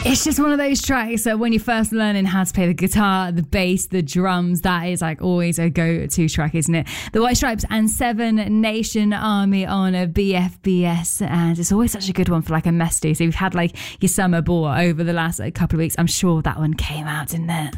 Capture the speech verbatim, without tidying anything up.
It's just one of those tracks that when you're first learning how to play the guitar, the bass, the drums, that is like always a go-to track, isn't it? The White Stripes and Seven Nation Army on a B F B S, and it's always such a good one for like a mess day. So we've had like your summer ball over the last like, couple of weeks. I'm sure that one came out, didn't it?